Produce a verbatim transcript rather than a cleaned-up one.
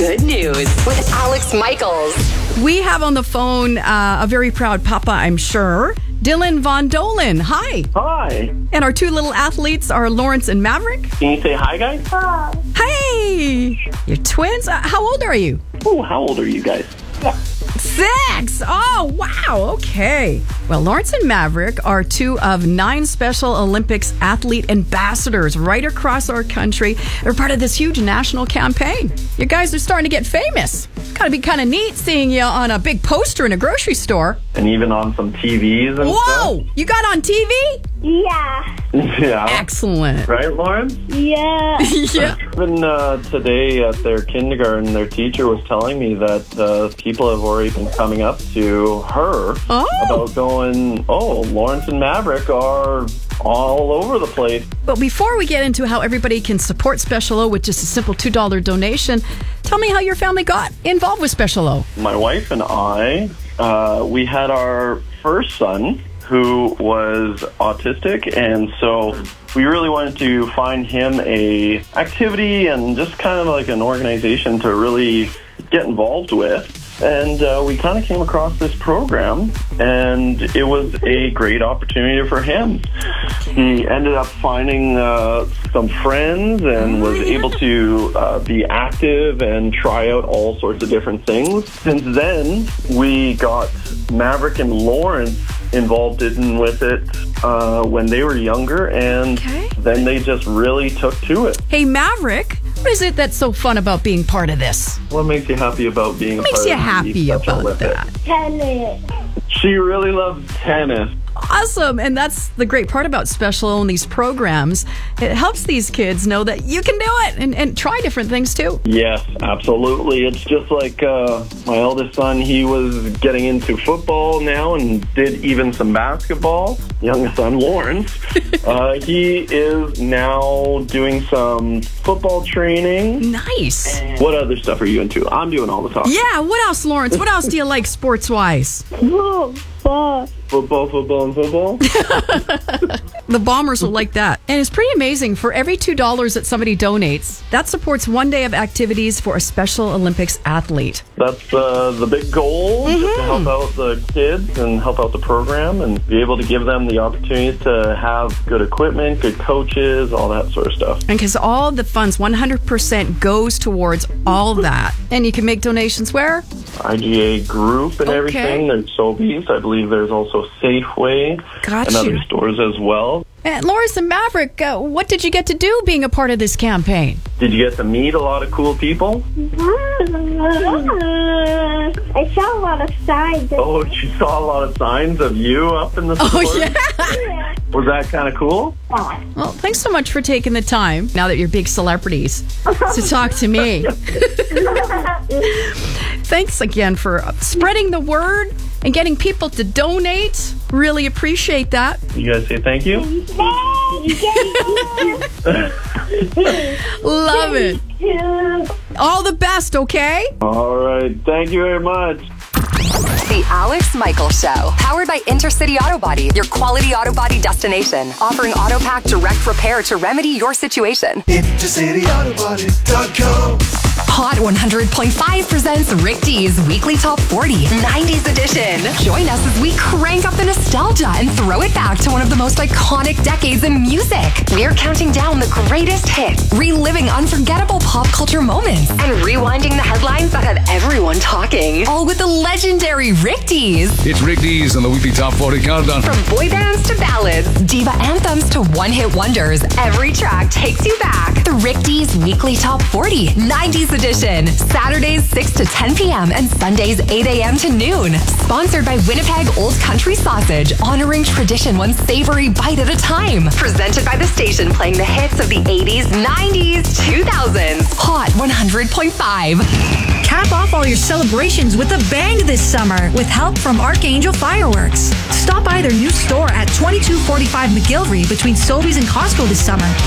Good news with Alex Michaels. We have on the phone uh, a very proud papa, I'm sure, Dylan Von Dolan. Hi. Hi. And our two little athletes are Lawrence and Maverick. Can you say hi, guys? Hi. Hey, you're twins. Uh, how old are you? Oh, how old are you guys? Six. Oh, wow. Okay. Well, Lawrence and Maverick are two of nine Special Olympics athlete ambassadors right across our country. They're part of this huge national campaign. You guys are starting to get famous. Gotta be kind of neat seeing you on a big poster in a grocery store. And even on some T Vs and Whoa! stuff. You got on T V? Yeah. Yeah. Excellent. Right, Lawrence? Yeah. Yeah. Even uh, today at their kindergarten, their teacher was telling me that uh, people have already been coming up to her Oh. about going, oh, Lawrence and Maverick are all over the place. But before we get into how everybody can support Special O with just a simple two dollars donation, tell me how your family got involved with Special O. My wife and I, uh, we had our first son who was autistic, and so we really wanted to find him a activity and just kind of like an organization to really get involved with. And uh, we kind of came across this program, and it was a great opportunity for him. He ended up finding uh, some friends and was able to uh, be active and try out all sorts of different things. Since then, we got Maverick and Lawrence involved in with it uh, when they were younger, and Okay. then they just really took to it. Hey, Maverick, what is it that's so fun about being part of this? What makes you happy about being What a makes part you of the happy Special about Olympics? that? Tennis. She really loves tennis. Awesome. And that's the great part about Special O and these programs. It helps these kids know that you can do it and, and try different things too. Yes, absolutely. It's just like uh, my eldest son, he was getting into football now and did even some basketball. Youngest son, Lawrence, uh, he is now doing some football training. Nice. What other stuff are you into? I'm doing all the talking. Yeah. What else, Lawrence? What else do you like sports-wise? Football. Football, football, and football. The Bombers will like that. And it's pretty amazing. For every two dollars that somebody donates, that supports one day of activities for a Special Olympics athlete. That's uh, the big goal, just to help out the kids and help out the program and be able to give them the opportunity to have good equipment, good coaches, all that sort of stuff. And because all the funds, one hundred percent goes towards all that. And you can make donations where? I G A Group and Okay. everything. There's Sobeys. I believe there's also Safeway Got and you. other stores as well. And Lawrence and Maverick, uh, what did you get to do being a part of this campaign? Did you get to meet a lot of cool people? I saw a lot of signs. Oh, you saw a lot of signs of you up in the store? Oh, yeah. Was that kind of cool? Well, thanks so much for taking the time, now that you're big celebrities, to talk to me. Thanks again for spreading the word and getting people to donate. Really appreciate that. You guys say thank you? Love it. All the best, okay? All right. Thank you very much. The Alex Michaels Show, powered by Intercity Auto Body, your quality auto body destination, offering auto pack direct repair to remedy your situation. intercity auto body dot com. Hot one hundred point five presents Rick D's Weekly Top forty, nineties edition. Join us as we crank up the nostalgia and throw it back to one of the most iconic decades in music. We're counting down the greatest hits, reliving unforgettable pop culture moments, and rewinding the headlines that had everyone talking. All with the legendary Rick D's. It's Rick D's on the Weekly Top forty Countdown. From boy bands to ballads, diva anthems to one-hit wonders, every track takes you back. The Rick D's Weekly Top forty, nineties edition. Saturdays six to ten p.m. and Sundays eight a.m. to noon. Sponsored by Winnipeg Old Country Sausage, honoring tradition one savory bite at a time. Presented by the station playing the hits of the eighties, nineties, two thousands. Hot one hundred point five. Cap off all your celebrations with a bang this summer with help from Archangel Fireworks. Stop by their new store at twenty-two forty-five McGillivray between Sobeys and Costco this summer.